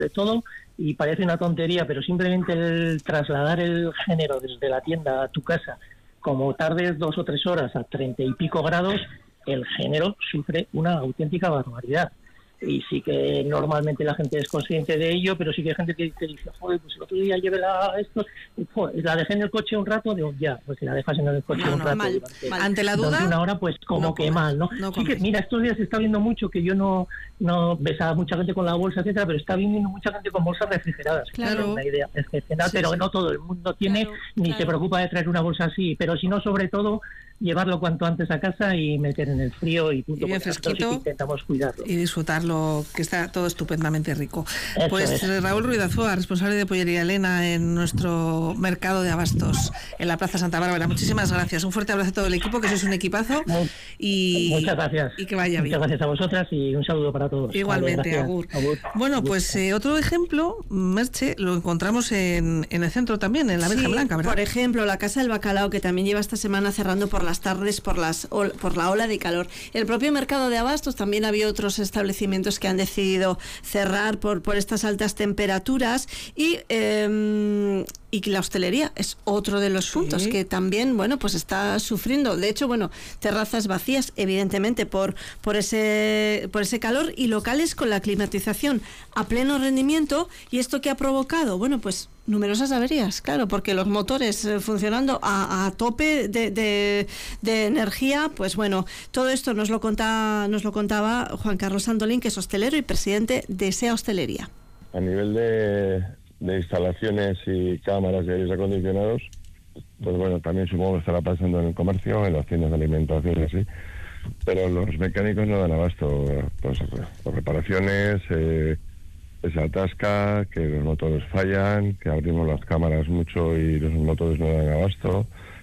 de todo, y parece una tontería, pero simplemente el trasladar el género desde la tienda a tu casa, como tardes 2 o 3 horas a 30 y pico grados, el género sufre una auténtica barbaridad. Y sí que normalmente la gente es consciente de ello, pero sí que hay gente que dice, joder, pues el otro día llevé esto, joder, la dejé en el coche un rato, digo, ya, pues si la dejas en el coche un rato mal. durante, Ante la duda, durante una hora, pues como no que comes, mal, ¿no? no Sí que, comes. mira, estos días se está viendo mucho que yo no ves a mucha gente con la bolsa, etcétera, pero está viendo mucha gente con bolsas refrigeradas. Claro. Es una idea excepcional, Sí, pero sí. no todo el mundo tiene, Claro, ni claro. se preocupa de traer una bolsa así, pero si no, sobre todo, llevarlo cuanto antes a casa y meter en el frío y punto. Y bien fresquito, sí que intentamos cuidarlo. Y disfrutarlo, que está todo estupendamente rico. Eso Pues es. Raúl Ruiz Azúa, responsable de Pollería Elena en nuestro mercado de abastos en la Plaza Santa Bárbara. Muchísimas gracias. Un fuerte abrazo a todo el equipo, que sois un equipazo. Muchas gracias. Y que vaya bien. Muchas gracias a vosotras y un saludo para todos. Igualmente, agur. Bueno, pues otro ejemplo, Merche, lo encontramos en el centro también, en la Verja Blanca, ¿verdad? Por ejemplo, la Casa del Bacalao, que también lleva esta semana cerrando por las tardes por la ola de calor. El propio mercado de abastos, también había otros establecimientos que han decidido cerrar por estas altas temperaturas, y la hostelería es otro de los puntos que también, bueno, pues está sufriendo. De hecho, bueno, terrazas vacías, evidentemente, por ese calor, y locales con la climatización a pleno rendimiento. ¿Y esto qué ha provocado? Bueno, pues numerosas averías, claro, porque los motores funcionando a tope de energía. Pues bueno, todo esto nos lo contaba Juan Carlos Sandolín, que es hostelero y presidente de SEA Hostelería. A nivel de instalaciones y cámaras y aires acondicionados, pues bueno, también supongo que estará pasando en el comercio, en las tiendas de alimentación y así, pero los mecánicos no dan abasto, pues por reparaciones, se atasca, que los motores fallan, que abrimos las cámaras mucho y los motores no dan abasto,